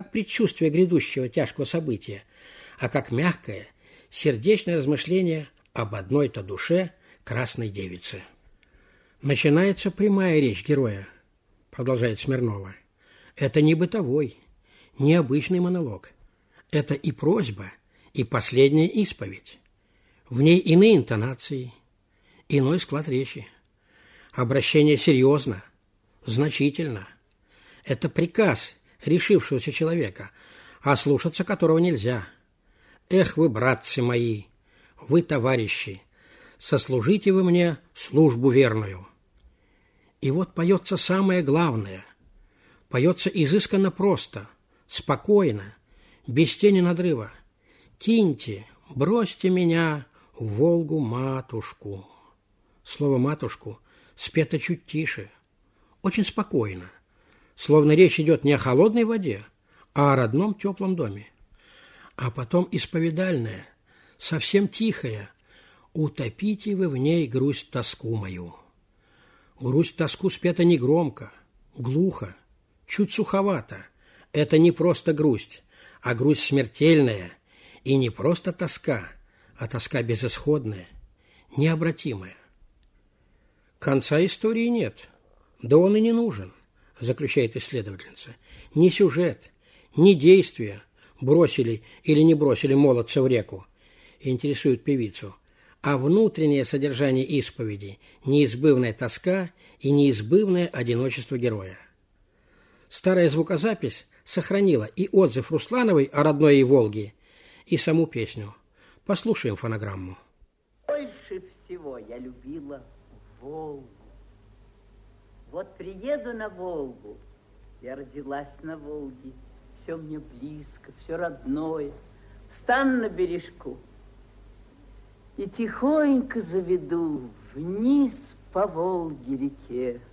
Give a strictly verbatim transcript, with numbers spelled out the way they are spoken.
как предчувствие грядущего тяжкого события, а как мягкое, сердечное размышление об одной-то душе красной девицы. Начинается прямая речь героя, продолжает Смирнова. Это не бытовой, не обычный монолог. Это и просьба, и последняя исповедь. В ней иные интонации, иной склад речи. Обращение серьезно, значительно. Это приказ решившегося человека, ослушаться которого нельзя. Эх вы, братцы мои, вы, товарищи, сослужите вы мне службу верную. И вот поется самое главное. Поется изысканно просто, спокойно, без тени надрыва. «Киньте, бросьте меня в Волгу-матушку». Слово «матушку» спето чуть тише, очень спокойно, словно речь идет не о холодной воде, а о родном теплом доме. А потом исповедальная, совсем тихая: «Утопите вы в ней грусть-тоску мою». Грусть-тоску спета не громко, глухо, чуть суховато. Это не просто грусть, а грусть смертельная, и не просто тоска, а тоска безысходная, необратимая. Конца истории нет, да он и не нужен, заключает исследовательница. Ни сюжет, ни действия, бросили или не бросили молодца в реку, интересует певицу, а внутреннее содержание исповеди, неизбывная тоска и неизбывное одиночество героя. Старая звукозапись сохранила и отзыв Руслановой о родной ей Волге, и саму песню. Послушаем фонограмму. Больше всего я любила Волгу. Вот приеду на Волгу, я родилась на Волге, все мне близко, все родное. Встану на бережку и тихонько заведу вниз по Волге-реке.